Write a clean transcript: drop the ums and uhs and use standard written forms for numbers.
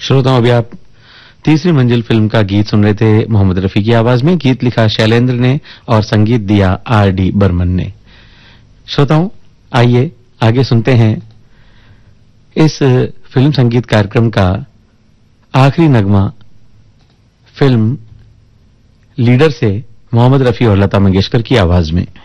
श्रोताओं, अभी आप तीसरी मंजिल फिल्म का गीत सुन रहे थे मोहम्मद रफी की आवाज में। गीत लिखा शैलेंद्र ने और संगीत दिया R.D. बर्मन ने। श्रोताओं, आइए आगे सुनते हैं इस फिल्म संगीत कार्यक्रम का आखिरी नगमा फिल्म लीडर से मोहम्मद रफी और लता मंगेशकर की आवाज में।